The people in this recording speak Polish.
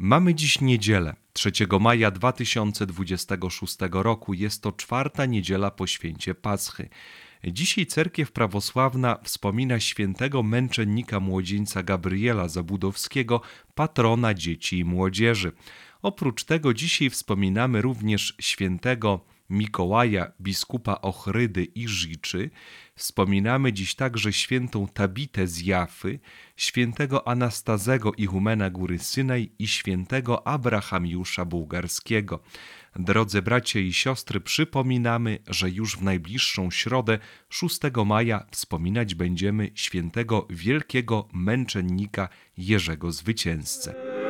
Mamy dziś niedzielę, 3 maja 2026 roku. Jest to czwarta niedziela po święcie Paschy. Dzisiaj cerkiew prawosławna wspomina świętego męczennika młodzieńca Gabriela Zabudowskiego, patrona dzieci i młodzieży. Oprócz tego dzisiaj wspominamy również świętego Mikołaja, biskupa Ochrydy i Życzy. Wspominamy dziś także świętą Tabitę z Jafy, świętego Anastazego Ichumena Góry Synaj i świętego Abrahamiusza Bułgarskiego. Drodzy bracia i siostry, przypominamy, że już w najbliższą środę, 6 maja, wspominać będziemy świętego wielkiego męczennika Jerzego Zwycięzcę.